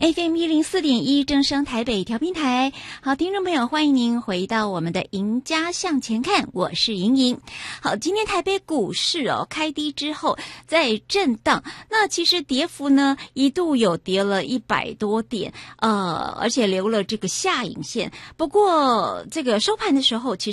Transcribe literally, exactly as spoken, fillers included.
F M 一零四点一正声台北调频台。好，听众朋友，欢迎您回到我们的赢家向前看，我是莹莹。好，今天台北股市哦开低之后在震荡，那其实跌幅呢一度有跌了一百多点，呃，而且留了这个下影线。不过这个收盘的时候，其实